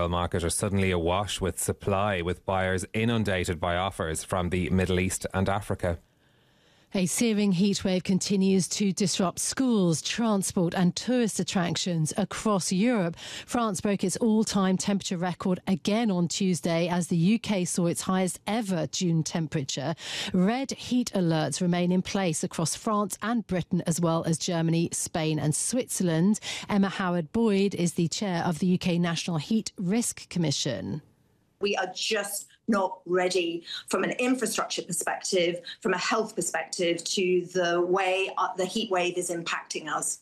oil market are suddenly awash with supply, with buyers inundated by offers from the Middle East and Africa. A searing heatwave continues to disrupt schools, transport and tourist attractions across Europe. France broke its all-time temperature record again on Tuesday as the UK saw its highest ever June temperature. Red heat alerts remain in place across France and Britain, as well as Germany, Spain and Switzerland. Emma Howard-Boyd is the chair of the UK National Heat Risk Commission. We are just not ready from an infrastructure perspective, from a health perspective, to the way the heat wave is impacting us.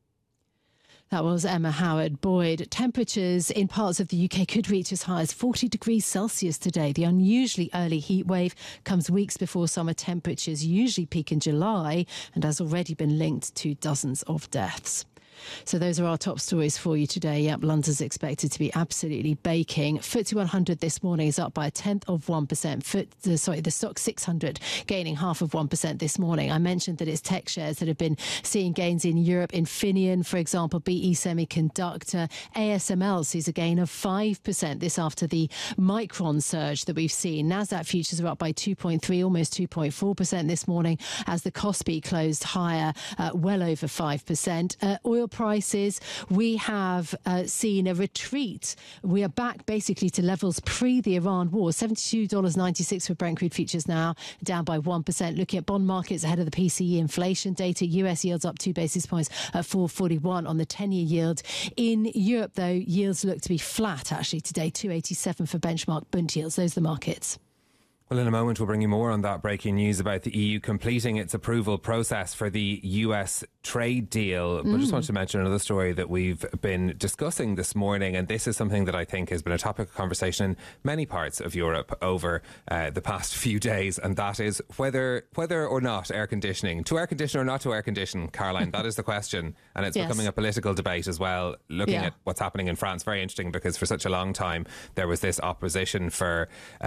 That was Emma Howard-Boyd. Temperatures in parts of the UK could reach as high as 40 degrees Celsius today. The unusually early heat wave comes weeks before summer temperatures usually peak in July and has already been linked to dozens of deaths. So those are our top stories for you today. Yep, London's expected to be absolutely baking. FTSE 100 this morning is up by a tenth of 1%. The stock 600 gaining half of 1% this morning. I mentioned that it's tech shares that have been seeing gains in Europe. Infineon, for example, BE Semiconductor, ASML sees a gain of 5%. This after the Micron surge that we've seen. Nasdaq futures are up by 2.3, almost 2.4% this morning as the Kospi closed higher, well over 5%. Oil prices, we have seen a retreat. We are back basically to levels pre the Iran war. $72.96 for Brent crude futures now, down by 1%. Looking at bond markets ahead of the PCE inflation data, US yields up 2 basis points at 4.41 on the 10-year yield. In Europe, though, yields look to be flat actually today, 2.87 for benchmark Bund yields. Those are the markets. Well, in a moment, we'll bring you more on that breaking news about the EU completing its approval process for the US trade deal. But I just wanted to mention another story that we've been discussing this morning. And this is something that I think has been a topic of conversation in many parts of Europe over the past few days. And that is whether or not air conditioning, to air condition or not to air condition, Caroline, that is the question. And it's becoming a political debate as well. Looking at what's happening in France, very interesting, because for such a long time, there was this opposition from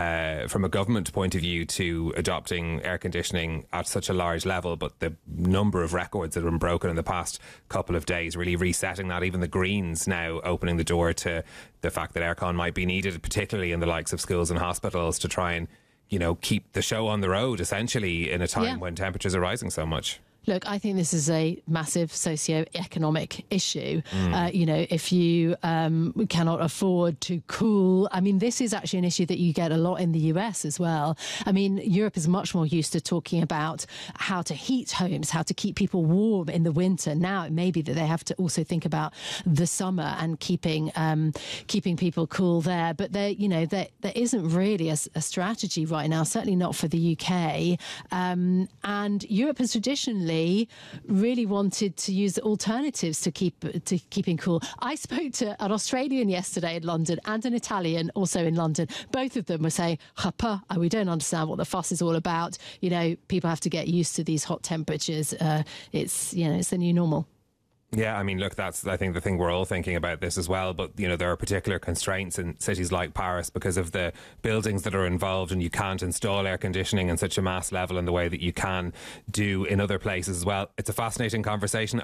a government point of view to adopting air conditioning at such a large level, but the number of records that have been broken in the past couple of days really resetting that. Even the Greens now opening the door to the fact that aircon might be needed, particularly in the likes of schools and hospitals, to try and, you know, keep the show on the road essentially in a time when temperatures are rising so much. Look, I think this is a massive socio-economic issue. If you cannot afford to cool, I mean, this is actually an issue that you get a lot in the US as well. I mean, Europe is much more used to talking about how to heat homes, how to keep people warm in the winter. Now it may be that they have to also think about the summer and keeping people cool there. But there isn't really a strategy right now, certainly not for the UK. And Europe has traditionally really wanted to use alternatives to keeping cool. I spoke to an Australian yesterday in London and an Italian also in London. Both of them were saying, we don't understand what the fuss is all about. You know, people have to get used to these hot temperatures. It's the new normal. Yeah, I mean, look, that's, I think, the thing we're all thinking about this as well. But, you know, there are particular constraints in cities like Paris because of the buildings that are involved, and you can't install air conditioning in such a mass level in the way that you can do in other places as well. It's a fascinating conversation.